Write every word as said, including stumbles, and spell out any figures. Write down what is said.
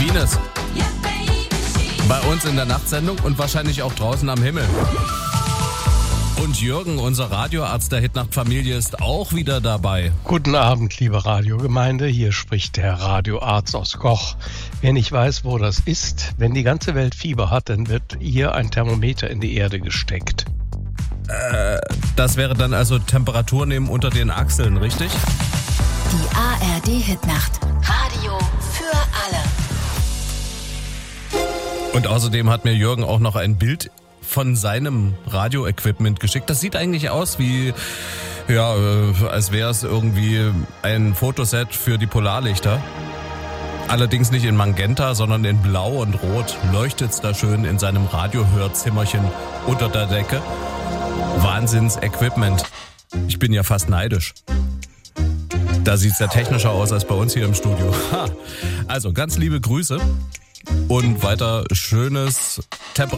Ines. Bei uns in der Nachtsendung und wahrscheinlich auch draußen am Himmel. Und Jürgen, unser Radioarzt der Hitnacht-Familie, ist auch wieder dabei. Guten Abend, liebe Radiogemeinde. Hier spricht der Radioarzt aus Koch. Wer nicht weiß, wo das ist, wenn die ganze Welt Fieber hat, dann wird hier ein Thermometer in die Erde gesteckt. Äh, das wäre dann also Temperatur nehmen unter den Achseln, richtig? Die A R D-Hitnacht. Radio für alle. Und außerdem hat mir Jürgen auch noch ein Bild von seinem Radioequipment geschickt. Das sieht eigentlich aus wie, ja, als wäre es irgendwie ein Fotoset für die Polarlichter. Allerdings nicht in Magenta, sondern in Blau und Rot. Leuchtet's da schön in seinem Radiohörzimmerchen unter der Decke. Wahnsinns-Equipment. Ich bin ja fast neidisch. Da sieht's ja technischer aus als bei uns hier im Studio. Ha. Also ganz liebe Grüße und weiter schönes Temperatur.